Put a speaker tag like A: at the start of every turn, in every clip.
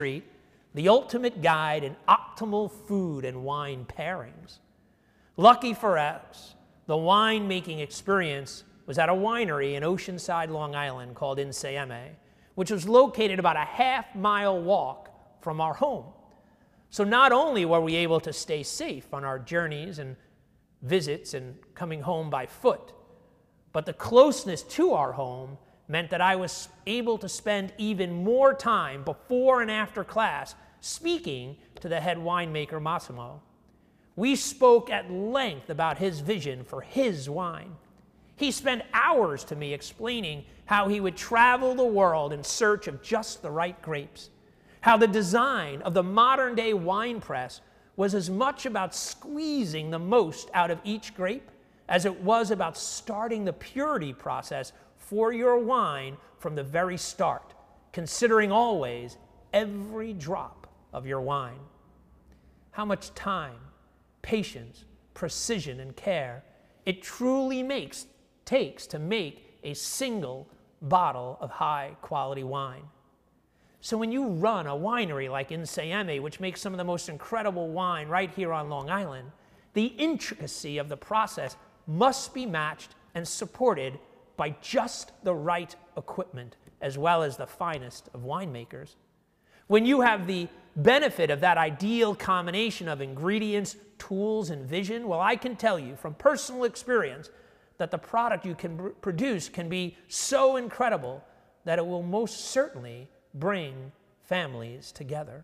A: Street, the ultimate guide in optimal food and wine pairings. Lucky for us, the winemaking experience was at a winery in Oceanside, Long Island called Insieme, which was located about a half-mile walk from our home. So not only were we able to stay safe on our journeys and visits and coming home by foot, but the closeness to our home meant that I was able to spend even more time before and after class speaking to the head winemaker, Massimo. We spoke at length about his vision for his wine. He spent hours to me explaining how he would travel the world in search of just the right grapes, how the design of the modern-day wine press was as much about squeezing the most out of each grape as it was about starting the purity process for your wine from the very start, considering always every drop of your wine. How much time, patience, precision, and care it truly takes to make a single bottle of high-quality wine. So when you run a winery like Insieme, which makes some of the most incredible wine right here on Long Island, the intricacy of the process must be matched and supported by just the right equipment, as well as the finest of winemakers. When you have the benefit of that ideal combination of ingredients, tools, and vision, well, I can tell you from personal experience that the product you can produce can be so incredible that it will most certainly bring families together.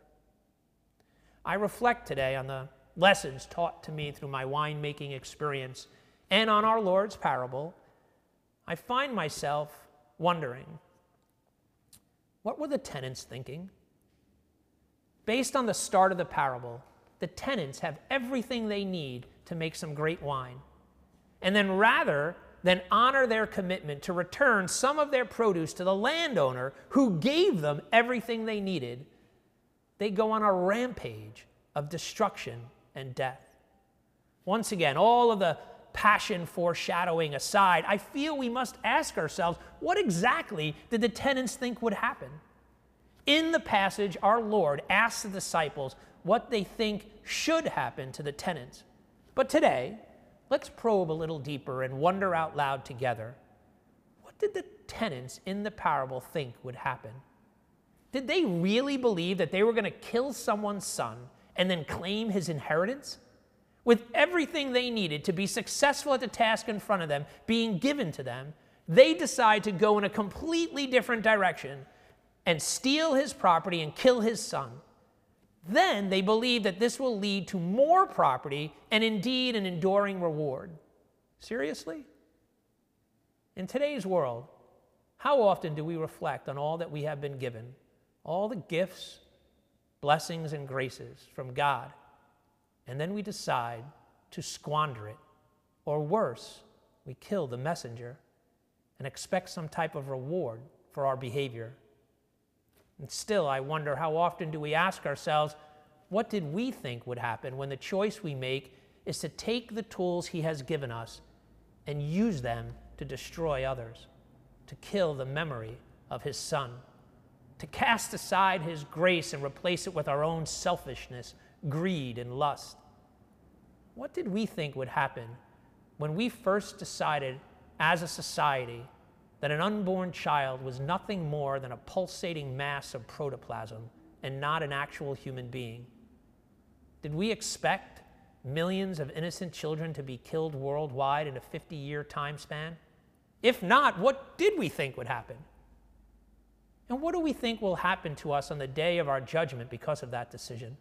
A: I reflect today on the lessons taught to me through my winemaking experience and on our Lord's parable. I find myself wondering, what were the tenants thinking? Based on the start of the parable, the tenants have everything they need to make some great wine. And then rather than honor their commitment to return some of their produce to the landowner who gave them everything they needed, they go on a rampage of destruction and death. Once again, all of the passion foreshadowing aside, I feel we must ask ourselves, what exactly did the tenants think would happen? In the passage, our Lord asks the disciples what they think should happen to the tenants. But today, let's probe a little deeper and wonder out loud together. What did the tenants in the parable think would happen? Did they really believe that they were going to kill someone's son and then claim his inheritance? With everything they needed to be successful at the task in front of them being given to them, they decide to go in a completely different direction and steal his property and kill his son. Then they believe that this will lead to more property and indeed an enduring reward. Seriously? In today's world, how often do we reflect on all that we have been given, all the gifts, blessings, and graces from God, and then we decide to squander it, or worse, we kill the messenger and expect some type of reward for our behavior? And still, I wonder, how often do we ask ourselves, what did we think would happen when the choice we make is to take the tools he has given us and use them to destroy others, to kill the memory of his son, to cast aside his grace and replace it with our own selfishness, greed, and lust? What did we think would happen when we first decided as a society that an unborn child was nothing more than a pulsating mass of protoplasm and not an actual human being? Did we expect millions of innocent children to be killed worldwide in a 50-year time span? If not, what did we think would happen? And what do we think will happen to us on the day of our judgment because of that decision?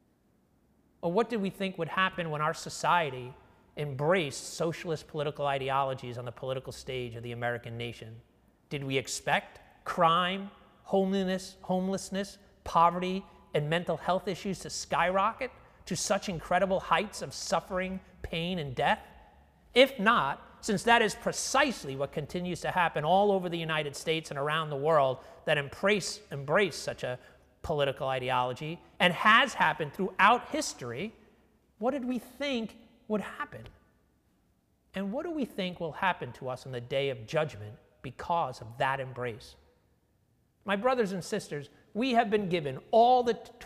A: Or what did we think would happen when our society embraced socialist political ideologies on the political stage of the American nation? Did we expect crime, homelessness, poverty, and mental health issues to skyrocket to such incredible heights of suffering, pain, and death? If not, since that is precisely what continues to happen all over the United States and around the world that embrace such a political ideology and has happened throughout history, what did we think would happen? And what do we think will happen to us on the day of judgment because of that embrace? My brothers and sisters, we have been given all the